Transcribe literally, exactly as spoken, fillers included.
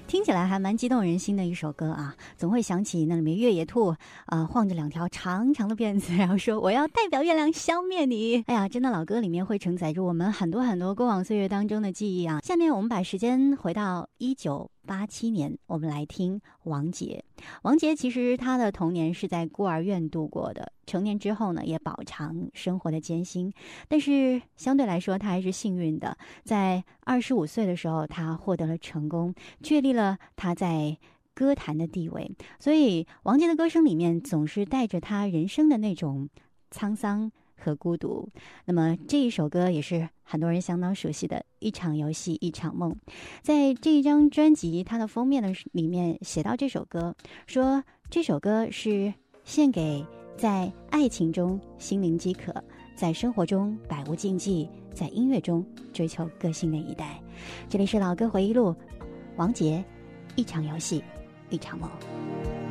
听起来还蛮激动人心的一首歌啊，总会想起那里面越野兔啊、呃、晃着两条长长的辫子，然后说我要代表月亮消灭你。哎呀，真的老歌里面会承载着我们很多很多过往岁月当中的记忆啊。下面我们把时间回到一九八七年，我们来听王杰。王杰其实他的童年是在孤儿院度过的，成年之后呢也饱尝生活的艰辛，但是相对来说他还是幸运的，在二十五岁的时候他获得了成功，确立了他在歌坛的地位。所以王杰的歌声里面总是带着他人生的那种沧桑和孤独。那么这一首歌也是很多人相当熟悉的，一场游戏一场梦。在这一张专辑它的封面的里面写到这首歌，说这首歌是献给在爱情中心灵饥渴，在生活中百无禁忌，在音乐中追求个性的一代。这里是老歌回忆录，王杰，一场游戏一场梦。